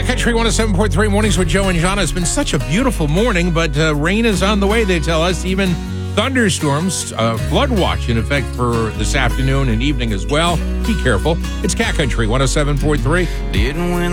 Country 107.3 Mornings with Joe and John. It's been such a beautiful morning, but rain is on the way, they tell us. Even thunderstorms, flood watch in effect for this afternoon and evening as well. Be careful. It's Cat Country 107.3. Didn't win